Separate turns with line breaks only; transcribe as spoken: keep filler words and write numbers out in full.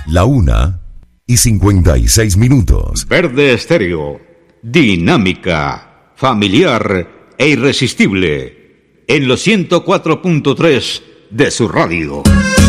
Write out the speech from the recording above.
La una y cincuenta y seis minutos.
Verde Estéreo, dinámica, familiar e irresistible, en los ciento cuatro punto tres de su radio.